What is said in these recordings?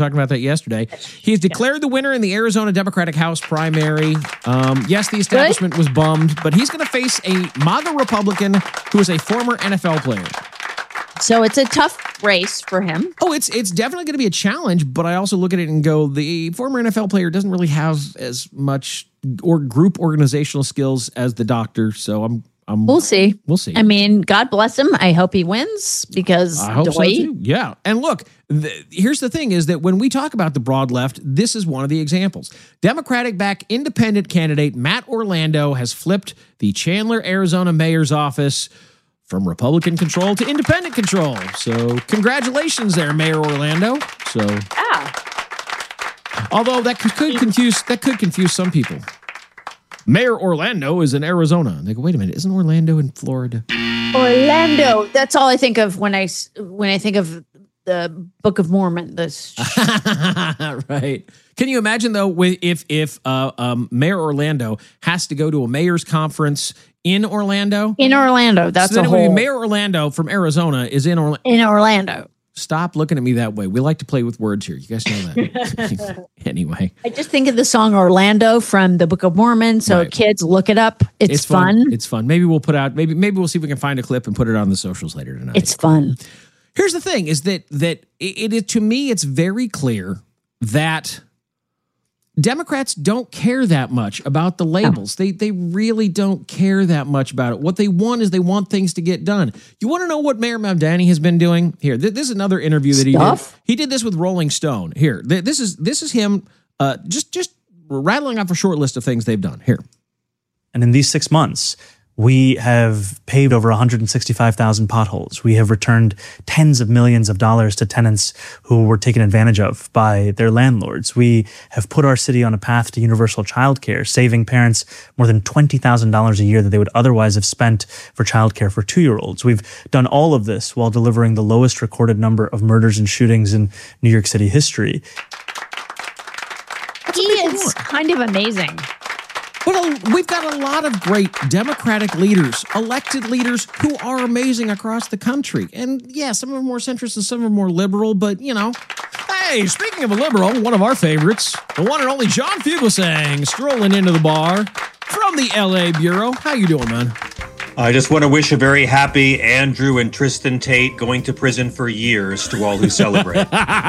Talking about that yesterday. He's declared the winner in the Arizona Democratic House primary. Yes, the establishment was bummed, but he's going to face a MAGA Republican who is a former NFL player. So it's a tough race for him. Oh, it's definitely going to be a challenge, but I also look at it and go, the former NFL player doesn't really have as much or group organizational skills as the doctor, so we'll see. We'll see. I mean, God bless him. I hope he wins because I hope so too. Yeah. And look, here's the thing is that when we talk about the broad left, this is one of the examples. Democratic-backed independent candidate Matt Orlando has flipped the Chandler, Arizona mayor's office from Republican control to independent control. So congratulations there, Mayor Orlando. So although that could confuse some people. Mayor Orlando is in Arizona. And they go, wait a minute, isn't Orlando in Florida? Orlando. That's all I think of when I think of the Book of Mormon. Right. Can you imagine though, if Mayor Orlando has to go to a mayor's conference in Orlando? In Orlando, that's so then Mayor Orlando from Arizona is in Orlando. In Orlando. Stop looking at me that way. We like to play with words here. You guys know that. Anyway. I just think of the song Orlando from the Book of Mormon. So kids, look it up. It's fun. It's fun. Maybe we'll put out, maybe we'll see if we can find a clip and put it on the socials later tonight. It's fun. Here's the thing is that it to me, it's very clear that Democrats don't care that much about the labels. No. They really don't care that much about it. What they want is they want things to get done. You want to know what Mayor Mamdani has been doing? Here, this is another interview that he did. He did this with Rolling Stone. Here, this is him just rattling off a short list of things they've done. Here. And in these 6 months, we have paved over 165,000 potholes. We have returned tens of millions of dollars to tenants who were taken advantage of by their landlords. We have put our city on a path to universal childcare, saving parents more than $20,000 a year that they would otherwise have spent for childcare for 2-year-olds. We've done all of this while delivering the lowest recorded number of murders and shootings in New York City history. He is kind of amazing. But we've got a lot of great Democratic leaders, elected leaders who are amazing across the country. And yeah, some of them are more centrist and some are more liberal, but you know. Hey, speaking of a liberal, one of our favorites, the one and only John Fugelsang, strolling into the bar from the LA Bureau. How you doing, man? I just want to wish a very happy Andrew and Tristan Tate going to prison for years to all who celebrate.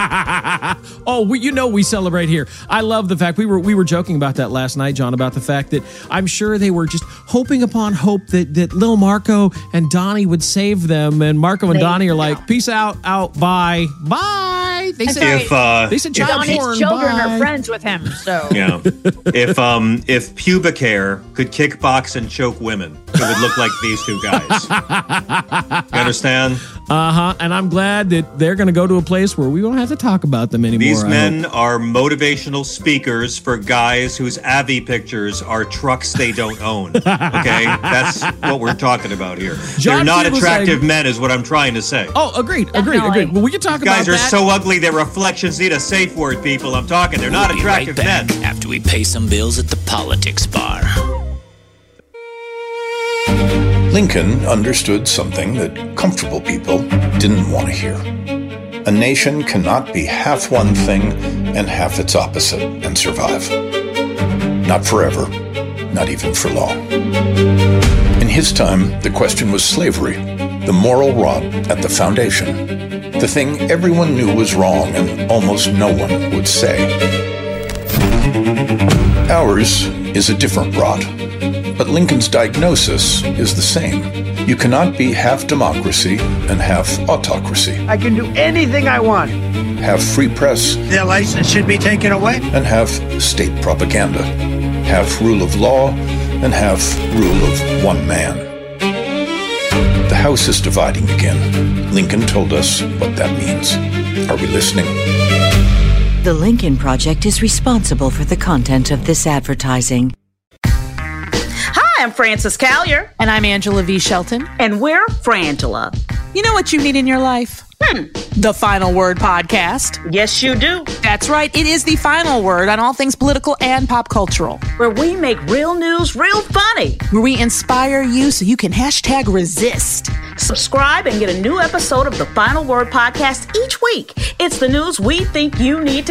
We celebrate here. I love the fact we were joking about that last night, John, about the fact that I'm sure they were just hoping upon hope that Lil Marco and Donnie would save them, and Marco and Donnie are like, peace out, bye. They said child porn. Children are friends with him, so yeah. If Pubicare could kickbox and choke women, it would look like these two guys. You understand? And I'm glad that they're going to go to a place where we won't have to talk about them anymore. These men are motivational speakers for guys whose Avi pictures are trucks they don't own. Okay? That's what we're talking about here. They're not attractive men is what I'm trying to say. Oh, agreed. Well, we can talk about that. Guys are so ugly, their reflections need a safe word, people. I'm talking. They're not attractive men. After we pay some bills at the politics bar. Lincoln understood something that comfortable people didn't want to hear. A nation cannot be half one thing and half its opposite and survive. Not forever, not even for long. In his time, the question was slavery, the moral rod at the foundation, the thing everyone knew was wrong and almost no one would say. Ours is a different rod. But Lincoln's diagnosis is the same. You cannot be half democracy and half autocracy. I can do anything I want. Have free press. Their license should be taken away. And have state propaganda. Have rule of law and have rule of one man. The House is dividing again. Lincoln told us what that means. Are we listening? The Lincoln Project is responsible for the content of this advertising. I'm Frances Callier. And I'm Angela V. Shelton. And we're Frangela. You know what you need in your life? The Final Word Podcast. Yes, you do. That's right. It is the final word on all things political and pop cultural. Where we make real news real funny. Where we inspire you so you can #resist. Subscribe and get a new episode of the Final Word podcast each week. It's the news we think you need to